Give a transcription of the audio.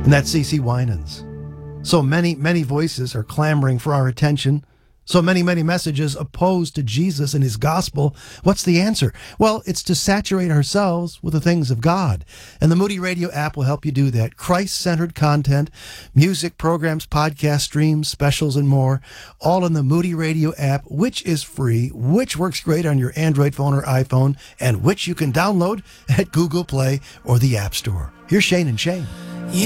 And that's CeCe Winans. So many voices are clamoring for our attention. So many messages opposed to Jesus and his gospel. What's the answer? Well, it's to saturate ourselves with the things of God. And the Moody Radio app will help you do that. Christ-centered content, music, programs, podcast streams, specials, and more, all in the Moody Radio app, which is free, which works great on your Android phone or iPhone, and which you can download at Google Play or the App Store. Here's Shane and Shane.